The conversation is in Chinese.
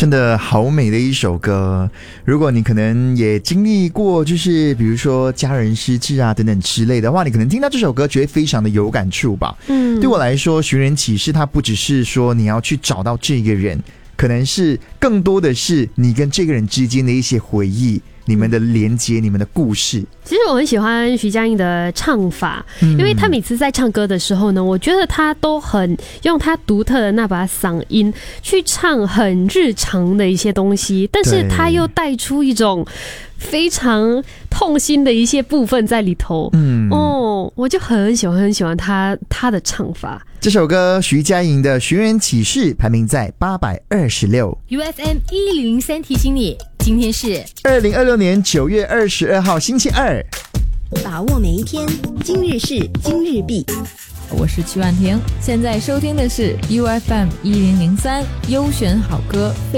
真的好美的一首歌。如果你可能也经历过，就是比如说家人失智啊等等之类的话，你可能听到这首歌觉得非常的有感触吧。对我来说，寻人启事它不只是说你要去找到这个人，可能是更多的是你跟这个人之间的一些回忆，你们的连接，你们的故事。 其实我很喜欢徐佳莹的唱法，因为她每次在唱歌的时候呢，我觉得她都很用她独特的那把嗓音去唱很日常的一些东西，但是她又带出一种非常痛心的一些部分在里头。我就很喜欢她的唱法。 这首歌徐佳莹的《寻人启事》排名在826。 UFM 103提醒你，今天是 2026年9月22号星期二。 把握每一天，今日事今日毕。 我是曲婉婷，现在收听的是 UFM 1003优选好歌。